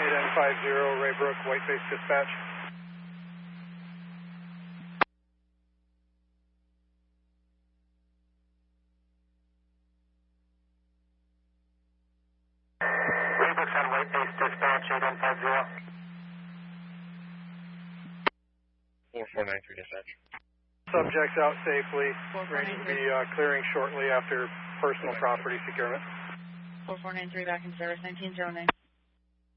8N50, Raybrook, Whiteface Dispatch. Raybrook's on Whiteface Dispatch, 8N50. 4493 Dispatch. Subjects out safely. Ready to be clearing shortly after personal property securement. 4493 back in service, 1909.